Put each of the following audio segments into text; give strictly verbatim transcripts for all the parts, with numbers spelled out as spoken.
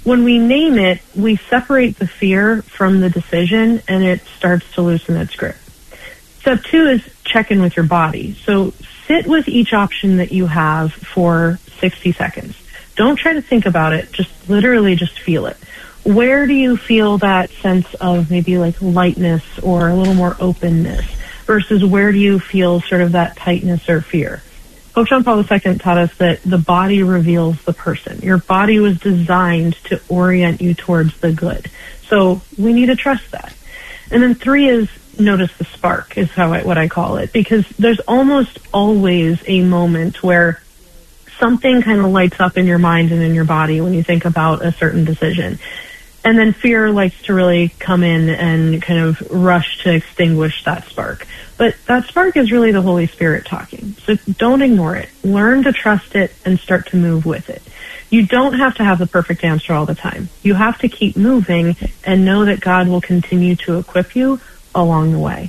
when we name it, we separate the fear from the decision, and it starts to loosen its grip. Step two is check in with your body. So sit with each option that you have for sixty seconds. Don't try to think about it. Just literally just feel it. Where do you feel that sense of maybe like lightness or a little more openness versus where do you feel sort of that tightness or fear? Pope John Paul the Second taught us that the body reveals the person. Your body was designed to orient you towards the good. So we need to trust that. And then three is notice the spark is how I, what I call it, because there's almost always a moment where something kind of lights up in your mind and in your body when you think about a certain decision. And then fear likes to really come in and kind of rush to extinguish that spark. But that spark is really the Holy Spirit talking. So don't ignore it. Learn to trust it and start to move with it. You don't have to have the perfect answer all the time. You have to keep moving and know that God will continue to equip you along the way.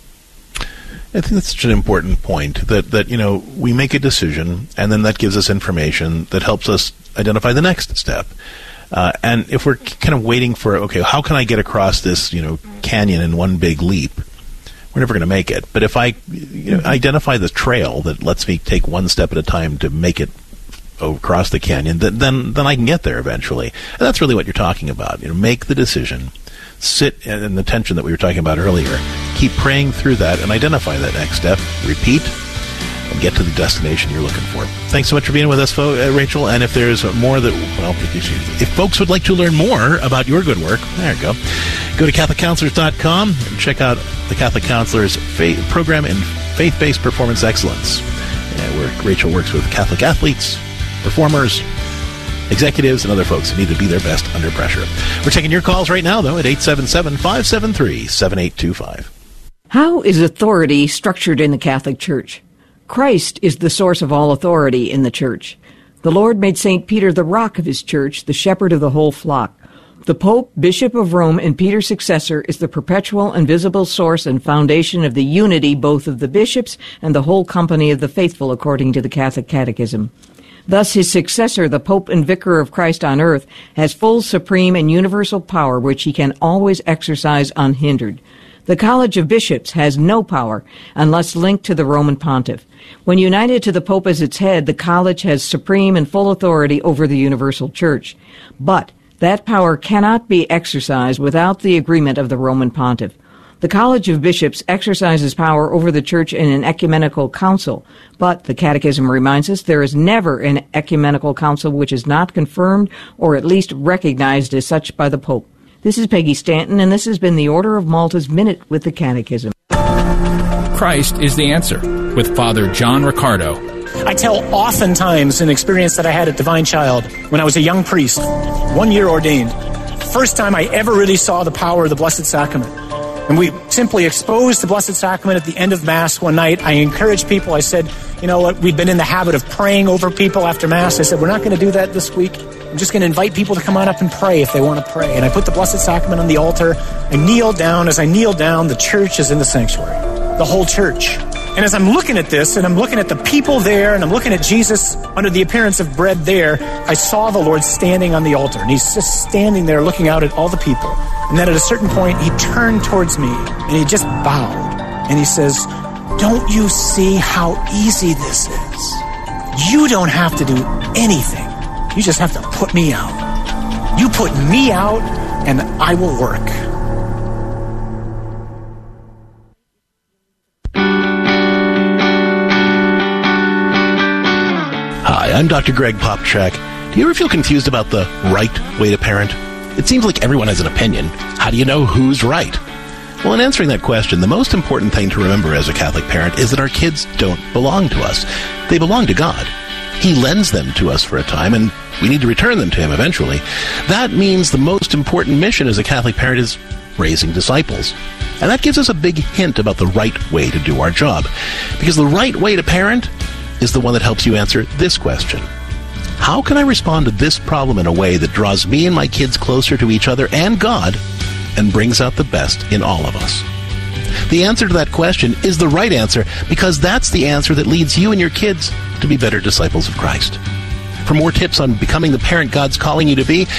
I think that's such an important point, that, that, you know, we make a decision, and then that gives us information that helps us identify the next step. Uh, and if we're kind of waiting for, okay, how can I get across this, you know, canyon in one big leap? We're never going to make it. But if I you know, identify the trail that lets me take one step at a time to make it across the canyon, then then, then I can get there eventually. And that's really what you're talking about. You know, make the decision. Sit in the tension that we were talking about earlier. Keep praying through that and identify that next step. Repeat and get to the destination you're looking for. Thanks so much for being with us, uh, Rachel. And if there's more that, well, if folks would like to learn more about your good work, there you go. Go to Catholic Counselors dot com and check out the Catholic Counselors faith program in faith-based performance excellence, uh, where Rachel works with Catholic athletes, performers, executives, and other folks who need to be their best under pressure. We're taking your calls right now, though, at eight seven seven, five seven three, seven eight two five. How is authority structured in the Catholic Church? Christ is the source of all authority in the Church. The Lord made Saint Peter the rock of his Church, the shepherd of the whole flock. The Pope, Bishop of Rome, and Peter's successor is the perpetual and visible source and foundation of the unity both of the bishops and the whole company of the faithful, according to the Catholic Catechism. Thus, his successor, the Pope and Vicar of Christ on earth, has full, supreme, and universal power which he can always exercise unhindered. The College of Bishops has no power unless linked to the Roman Pontiff. When united to the Pope as its head, the College has supreme and full authority over the universal Church. But that power cannot be exercised without the agreement of the Roman Pontiff. The College of Bishops exercises power over the Church in an ecumenical council, but the Catechism reminds us there is never an ecumenical council which is not confirmed or at least recognized as such by the Pope. This is Peggy Stanton, and this has been the Order of Malta's Minute with the Catechism. Christ is the answer, with Father John Riccardo. I tell oftentimes an experience that I had at Divine Child when I was a young priest, one year ordained. First time I ever really saw the power of the Blessed Sacrament. And we simply exposed the Blessed Sacrament at the end of Mass one night. I encouraged people. I said, you know what, we've been in the habit of praying over people after Mass. I said, we're not going to do that this week. I'm just going to invite people to come on up and pray if they want to pray. And I put the Blessed Sacrament on the altar. I kneel down. As I kneel down, the church is in the sanctuary. The whole church. And as I'm looking at this, and I'm looking at the people there, and I'm looking at Jesus under the appearance of bread there, I saw the Lord standing on the altar. And he's just standing there looking out at all the people. And then at a certain point, he turned towards me, and he just bowed. And he says, don't you see how easy this is? You don't have to do anything. You just have to put me out. You put me out, and I will work. Hi, I'm Doctor Greg Popchak. Do you ever feel confused about the right way to parent? It seems like everyone has an opinion. How do you know who's right? Well, in answering that question, the most important thing to remember as a Catholic parent is that our kids don't belong to us. They belong to God. He lends them to us for a time, and we need to return them to him eventually. That means the most important mission as a Catholic parent is raising disciples. And that gives us a big hint about the right way to do our job. Because the right way to parent is the one that helps you answer this question. How can I respond to this problem in a way that draws me and my kids closer to each other and God and brings out the best in all of us? The answer to that question is the right answer because that's the answer that leads you and your kids to be better disciples of Christ. For more tips on becoming the parent God's calling you to be,